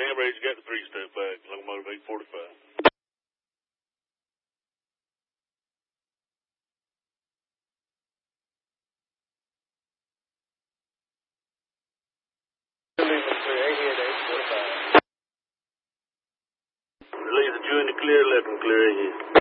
Cambridge got the 3-step back. Locomotive 845. Release the Junior clear, left and clear ahead.